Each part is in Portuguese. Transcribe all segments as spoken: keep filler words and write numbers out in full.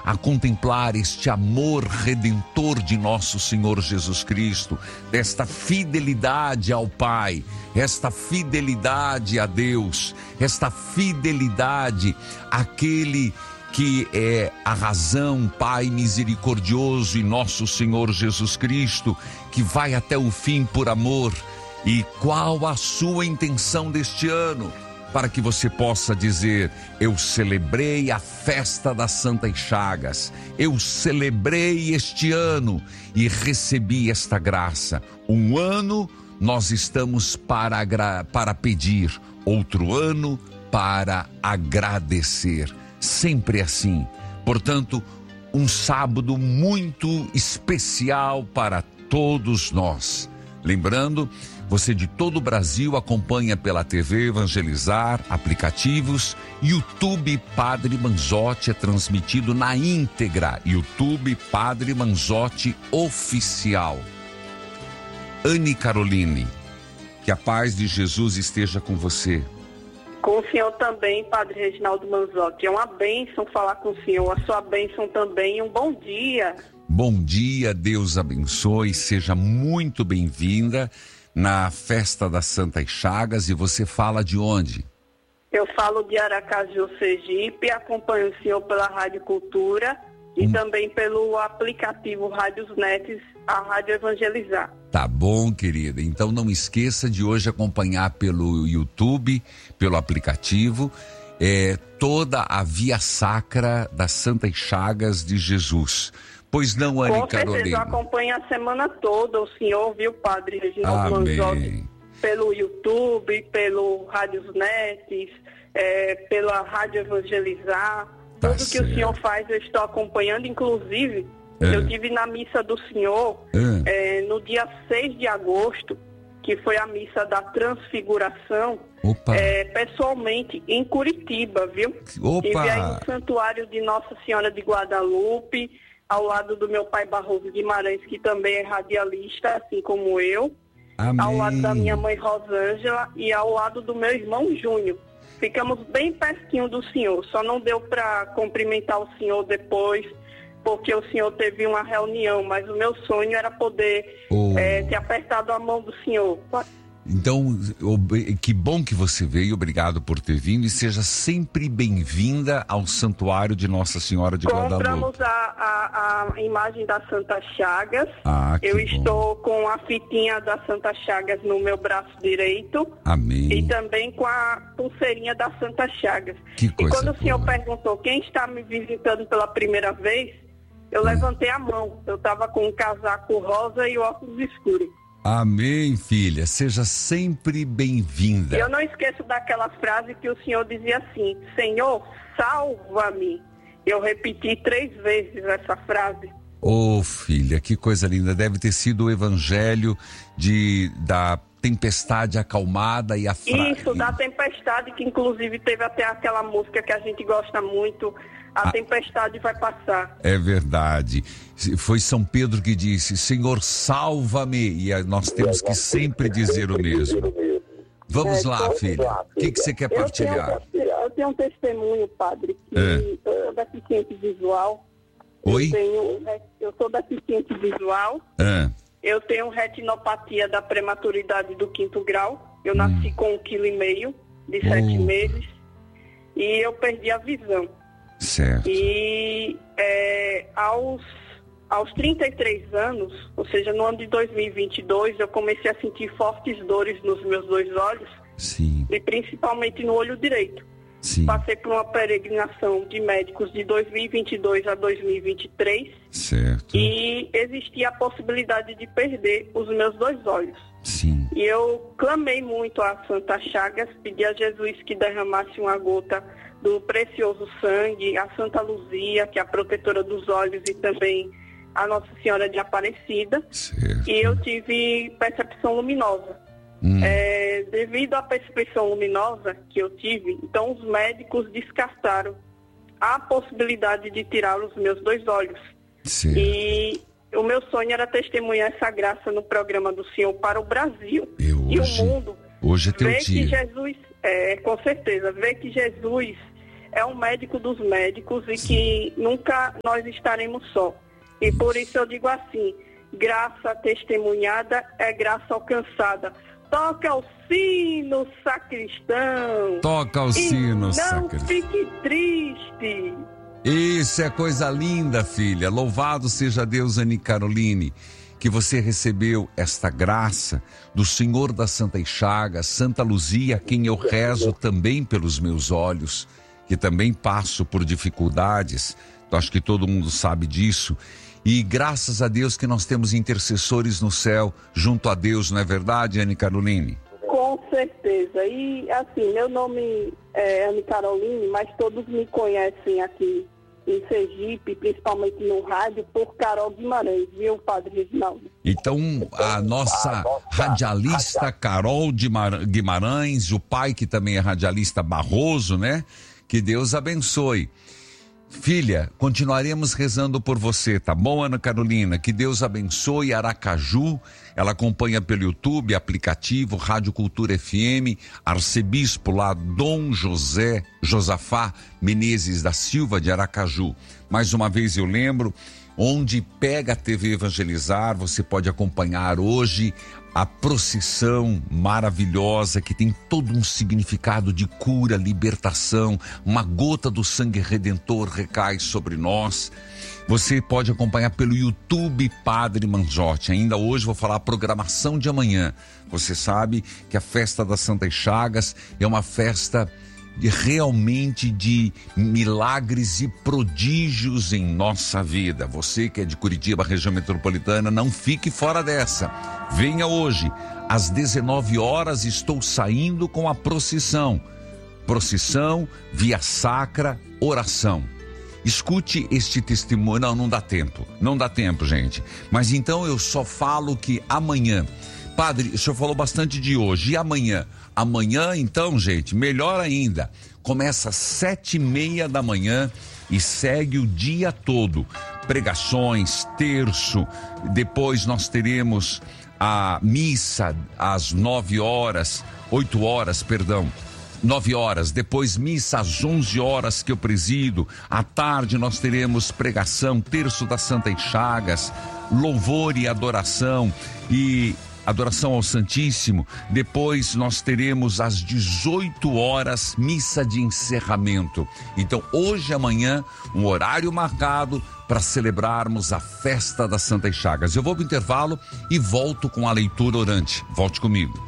a contemplar este amor redentor de nosso Senhor Jesus Cristo, desta fidelidade ao Pai, esta fidelidade a Deus, esta fidelidade àquele que é a razão, Pai misericordioso e nosso Senhor Jesus Cristo, que vai até o fim por amor. E qual a sua intenção deste ano? Para que você possa dizer: eu celebrei a festa das Santas Chagas, eu celebrei este ano e recebi esta graça. Um ano nós estamos para, para pedir, outro ano para agradecer. Sempre assim. Portanto, um sábado muito especial para todos nós. Lembrando, você de todo o Brasil acompanha pela T V Evangelizar, aplicativos, YouTube Padre Manzotti, é transmitido na íntegra, YouTube Padre Manzotti Oficial. Anne Caroline, que a paz de Jesus esteja com você. Com o senhor também, Padre Reginaldo Manzotti. É uma bênção falar com o senhor, a sua bênção também. Um bom dia. Bom dia, Deus abençoe, seja muito bem-vinda na Festa das Santas Chagas. E você fala de onde? Eu falo de Aracaju, Sergipe, acompanho o senhor pela Rádio Cultura e hum. também pelo aplicativo Rádios Netes, a Rádio Evangelizar. Tá bom, querida. Então não esqueça de hoje acompanhar pelo YouTube, pelo aplicativo, é, toda a via sacra das Santas Chagas de Jesus. Pois não, Anne Com certeza, Carolina? Eu acompanho a semana toda o senhor, viu, Padre Reginaldo Manzotti, pelo YouTube, pelo Rádios Netes, é, pela Rádio Evangelizar. Tá Tudo certo. Que o senhor faz eu estou acompanhando, inclusive... É. Eu tive na missa do senhor é. É, no dia seis de agosto, que foi a missa da Transfiguração, é, pessoalmente em Curitiba, viu? Opa. Estive aí no Santuário de Nossa Senhora de Guadalupe, ao lado do meu pai Barroso Guimarães, que também é radialista, assim como eu. Amém. Ao lado da minha mãe Rosângela e ao lado do meu irmão Júnior. Ficamos bem pertinho do senhor, só não deu para cumprimentar o senhor depois, porque o senhor teve uma reunião, mas o meu sonho era poder oh. é, ter apertado a mão do senhor. Então, que bom que você veio, obrigado por ter vindo e seja sempre bem-vinda ao Santuário de Nossa Senhora de Guadalupe. Compramos a, a, a imagem da Santa Chagas, ah, eu bom. estou com a fitinha da Santa Chagas no meu braço direito. Amém. E também com a pulseirinha da Santa Chagas. Que coisa e quando boa. O senhor perguntou quem está me visitando pela primeira vez, eu hum. levantei a mão. Eu estava com um casaco rosa e óculos escuros. Amém, filha. Seja sempre bem-vinda. Eu não esqueço daquela frase que o senhor dizia assim: Senhor, salva-me. Eu repeti três vezes essa frase. Ô, oh, filha, que coisa linda. Deve ter sido o evangelho de, da tempestade acalmada e a frase. Isso, da tempestade, que inclusive teve até aquela música que a gente gosta muito, A ah, tempestade vai passar. É verdade. Foi São Pedro que disse: Senhor, salva-me. E nós temos que sempre dizer o mesmo. Vamos é, lá, então, filha. O que, que você quer partilhar? Eu tenho, eu tenho um testemunho, padre, que é. eu sou deficiente visual. Oi? Eu, tenho, eu sou deficiente visual. É. Eu tenho retinopatia da prematuridade do quinto grau. Eu nasci hum. com um quilo e meio de oh. sete meses. E eu perdi a visão. Certo. E é, aos, aos trinta e três anos, ou seja, no ano de dois mil e vinte e dois, eu comecei a sentir fortes dores nos meus dois olhos. Sim. E principalmente no olho direito. Sim. Passei por uma peregrinação de médicos de dois mil e vinte e dois a dois mil e vinte e três. Certo. E existia a possibilidade de perder os meus dois olhos. Sim. E eu clamei muito a Santa Chagas, pedi a Jesus que derramasse uma gota do precioso sangue, a Santa Luzia, que é a protetora dos olhos, e também a Nossa Senhora de Aparecida. Certo. E eu tive percepção luminosa. Hum. É, devido à percepção luminosa que eu tive, então os médicos descartaram a possibilidade de tirar os meus dois olhos. Certo. E o meu sonho era testemunhar essa graça no programa do Senhor para o Brasil e, hoje, e o mundo. Hoje é teu ver dia. Que Jesus, é, com certeza, ver que Jesus é um médico dos médicos e que nunca nós estaremos só. E por isso eu digo assim, graça testemunhada é graça alcançada. Toca o sino, sacristão. Toca o sino, não sacristão. Não fique triste. Isso é coisa linda, filha. Louvado seja Deus, Anne Caroline, que você recebeu esta graça do Senhor das Santas Chagas, Santa Luzia, a quem eu rezo também pelos meus olhos, que também passo por dificuldades. Eu acho que todo mundo sabe disso. E graças a Deus que nós temos intercessores no céu, junto a Deus, não é verdade, Anne Caroline? Com certeza. E assim, meu nome é Anne Caroline, mas todos me conhecem aqui em Sergipe, principalmente no rádio, por Carol Guimarães, viu, Padre Reginaldo? Então, a nossa radialista Carol Guimarães, o pai que também é radialista Barroso, né? Que Deus abençoe. Filha, continuaremos rezando por você, tá bom, Ana Carolina? Que Deus abençoe Aracaju. Ela acompanha pelo YouTube, aplicativo, Rádio Cultura F M, arcebispo lá, Dom José Josafá Menezes da Silva de Aracaju. Mais uma vez eu lembro, onde pega a T V Evangelizar, você pode acompanhar hoje a procissão maravilhosa que tem todo um significado de cura, libertação, uma gota do sangue redentor recai sobre nós. Você pode acompanhar pelo YouTube Padre Manzotti. Ainda hoje vou falar a programação de amanhã. Você sabe que a festa das Santas Chagas é uma festa de, realmente de milagres e prodígios em nossa vida. Você que é de Curitiba, região metropolitana, não fique fora dessa. Venha hoje, às dezenove horas, estou saindo com a procissão. Procissão, via sacra, oração. Escute este testemunho. Não, não dá tempo. Não dá tempo, gente. Mas então eu só falo que amanhã... Padre, o senhor falou bastante de hoje. E amanhã? Amanhã, então, gente, melhor ainda. Começa às sete e meia da manhã e segue o dia todo. Pregações, terço. Depois nós teremos a missa às nove horas, oito horas, perdão. nove horas, depois missa às onze horas que eu presido. À tarde nós teremos pregação, terço das Santas Chagas, louvor e adoração e adoração ao Santíssimo. Depois nós teremos às dezoito horas missa de encerramento. Então hoje e amanhã um horário marcado para celebrarmos a festa das Santas Chagas. Eu vou para o intervalo e volto com a leitura orante. Volte comigo.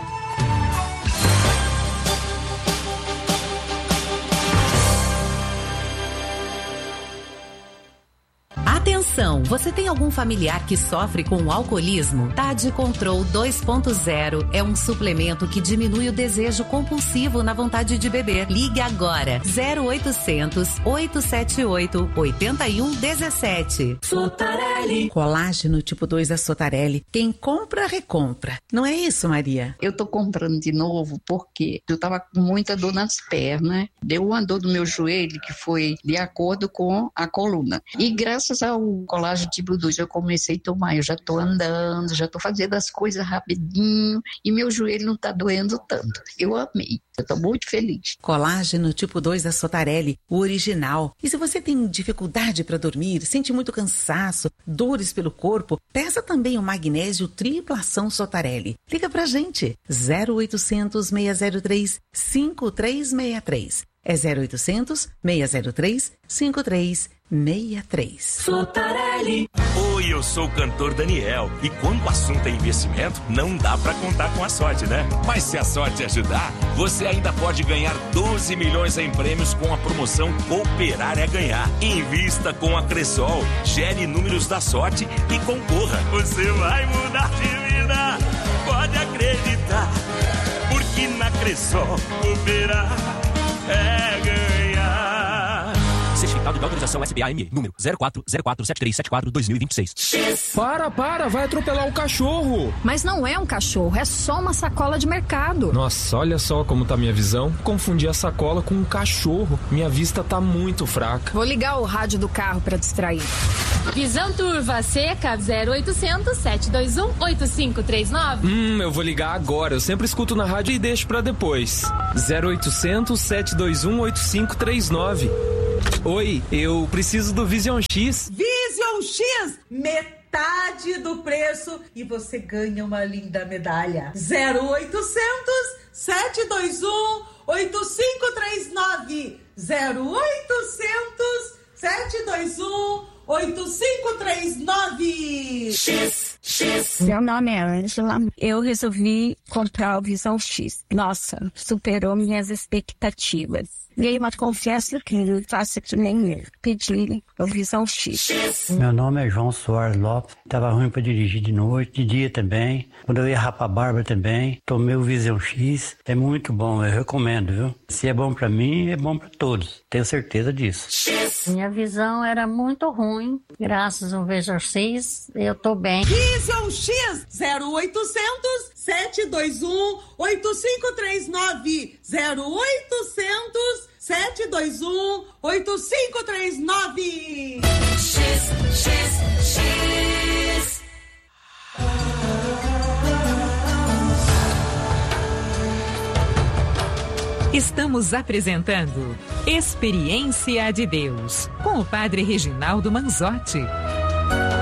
Atenção, você tem algum familiar que sofre com alcoolismo? Tade Control dois ponto zero é um suplemento que diminui o desejo compulsivo na vontade de beber. Ligue agora, zero oitocentos, oitocentos e setenta e oito, oitenta e um dezessete. Sotarelli. Colágeno tipo dois da Sotarelli. Quem compra, recompra. Não é isso, Maria? Eu tô comprando de novo porque eu tava com muita dor nas pernas. Deu uma dor do meu joelho que foi de acordo com a coluna. E graças ao colágeno tipo dois eu comecei a tomar. Eu já tô andando, já tô fazendo as coisas rapidinho e meu joelho não tá doendo tanto. Eu amei. Eu tô muito feliz. Colágeno tipo dois da Sotarelli, o original. E se você tem dificuldade para dormir, sente muito cansaço, dores pelo corpo, peça também o magnésio tripla ação Sotarelli. Liga pra gente, zero oitocentos, seis zero três, cinco três seis três. É zero oitocentos, seis zero três, cinco três seis três. Sotarelli. Oi, eu sou o cantor Daniel. E quando o assunto é investimento, não dá pra contar com a sorte, né? Mas se a sorte ajudar, você ainda pode ganhar doze milhões em prêmios com a promoção Cooperar é Ganhar. Invista com a Cressol, gere números da sorte e concorra. Você vai mudar de vida, pode acreditar. Porque na Cressol, cooperar é ganhar. Certificado certificado de autorização S B A M E, número zero quatro zero quatro sete três sete quatro dois mil e vinte e seis. Para, para, vai atropelar o cachorro. Mas não é um cachorro, é só uma sacola de mercado. Nossa, olha só como tá minha visão. Confundi a sacola com um cachorro. Minha vista tá muito fraca. Vou ligar o rádio do carro para distrair. Visão Turva Seca zero oitocentos, sete dois um, oito cinco três nove. Hum, eu vou ligar agora. Eu sempre escuto na rádio e deixo pra depois. zero oitocentos, sete dois um, oito cinco três nove. Oi, eu preciso do Vision X. Vision X, metade do preço e você ganha uma linda medalha. zero oitocentos, sete dois um, oito cinco três nove. zero oitocentos, sete dois um, oito cinco três nove. X, X. Meu nome é Ângela. Eu resolvi comprar o Visão X. Nossa, superou minhas expectativas. E aí, mas confesso que não faço que nem eu. Pedi o Visão X. Meu nome é João Soares Lopes. Tava ruim pra dirigir de noite, de dia também. Quando eu ia rapar a barba também, tomei o Visão X. É muito bom, eu recomendo, viu? Se é bom pra mim, é bom pra todos. Tenho certeza disso. Minha visão era muito ruim. Graças ao Visão X, eu tô bem. Visão X, zero oitocentos, sete dois um, oito cinco três nove. zero oitocentos, sete dois um, oito cinco três nove. X, X, X. Estamos apresentando Experiência de Deus com o Padre Reginaldo Manzotti.